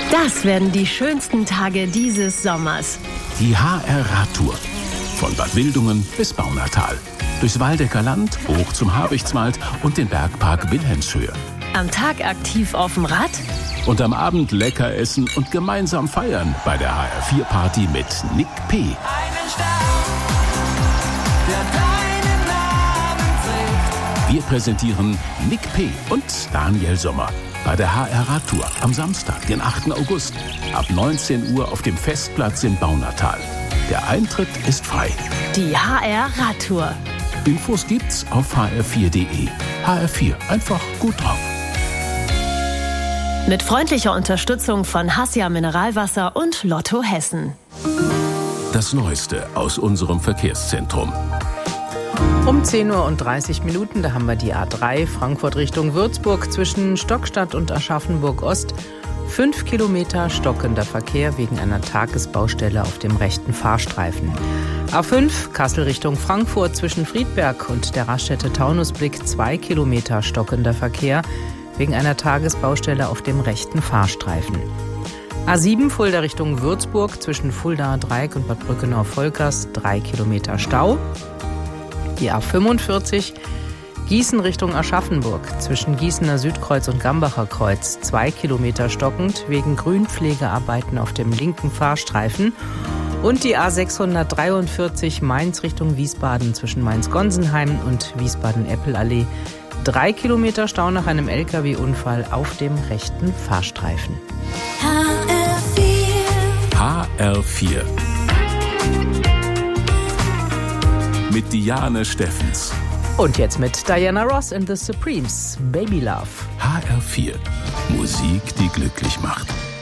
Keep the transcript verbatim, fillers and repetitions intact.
Das werden die schönsten Tage dieses Sommers. Die H R-Radtour. Von Bad Wildungen bis Baunatal. Durchs Waldecker Land, hoch zum Habichtswald und den Bergpark Wilhelmshöhe. Am Tag aktiv auf dem Rad. Und am Abend lecker essen und gemeinsam feiern bei der H R vier Party mit Nick P. Einen Stern, der deinen Namen trägt. Wir präsentieren Nick P. und Daniel Sommer bei der H R-Radtour am Samstag, den achten August, ab neunzehn Uhr auf dem Festplatz in Baunatal. Der Eintritt ist frei. Die H R-Radtour. Infos gibt's auf h r vier punkt d e. H R vier, einfach gut drauf. Mit freundlicher Unterstützung von Hassia Mineralwasser und Lotto Hessen. Das Neueste aus unserem Verkehrszentrum. Um zehn Uhr und dreißig Minuten, da haben wir die A drei, Frankfurt Richtung Würzburg, zwischen Stockstadt und Aschaffenburg Ost. Fünf Kilometer stockender Verkehr wegen einer Tagesbaustelle auf dem rechten Fahrstreifen. A fünf, Kassel Richtung Frankfurt, zwischen Friedberg und der Raststätte Taunusblick. Zwei Kilometer stockender Verkehr wegen einer Tagesbaustelle auf dem rechten Fahrstreifen. A sieben, Fulda Richtung Würzburg, zwischen Fuldaer Dreieck und Bad Brückenau-Volkers. Drei Kilometer Stau. Die A fünfundvierzig, Gießen Richtung Aschaffenburg, zwischen Gießener Südkreuz und Gambacher Kreuz. Zwei Kilometer stockend wegen Grünpflegearbeiten auf dem linken Fahrstreifen. Und die A sechshundertdreiundvierzig, Mainz Richtung Wiesbaden, zwischen Mainz-Gonsenheim und Wiesbaden-Eppelallee. Drei Kilometer Stau nach einem L K W-Unfall auf dem rechten Fahrstreifen. H R vier. H R vier. Mit Diane Steffens. Und jetzt mit Diana Ross and the Supremes, Baby Love. H R vier. Musik, die glücklich macht.